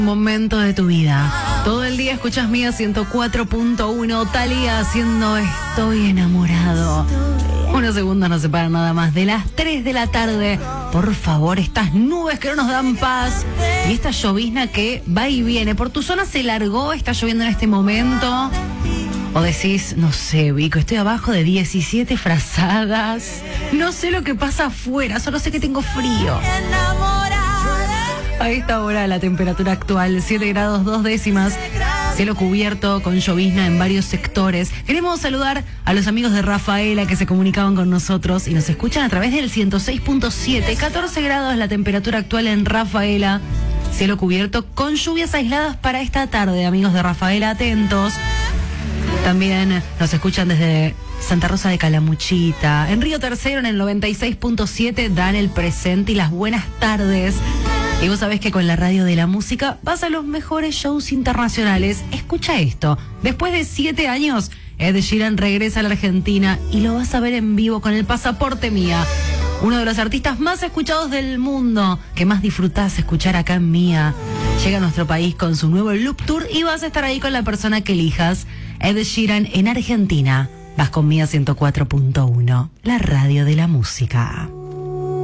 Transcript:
Momento de tu vida. Todo el día escuchas Mía 104.1. Thalía haciendo Estoy enamorado. Unos segundos nos separan nada más de las 3 de la tarde. Por favor, estas nubes que no nos dan paz y esta llovizna que va y viene. ¿Por tu zona se largó? ¿Está lloviendo en este momento? O decís, no sé, Vico, estoy abajo de 17 frazadas. No sé lo que pasa afuera, solo sé que tengo frío. A esta hora la temperatura actual, 7 grados 2 décimas, cielo cubierto con llovizna en varios sectores. Queremos saludar a los amigos de Rafaela que se comunicaban con nosotros y nos escuchan a través del 106.7, 14 grados la temperatura actual en Rafaela, cielo cubierto con lluvias aisladas para esta tarde, amigos de Rafaela, atentos. También nos escuchan desde Santa Rosa de Calamuchita, en Río Tercero en el 96.7 dan el presente y las buenas tardes. Y vos sabés que con la radio de la música vas a los mejores shows internacionales. Escucha esto. Después de 7 años, Ed Sheeran regresa a la Argentina y lo vas a ver en vivo con el Pasaporte Mía. Uno de los artistas más escuchados del mundo, que más disfrutás escuchar acá en Mía. Llega a nuestro país con su nuevo Loop Tour y vas a estar ahí con la persona que elijas. Ed Sheeran en Argentina. Vas con Mía 104.1, la radio de la música.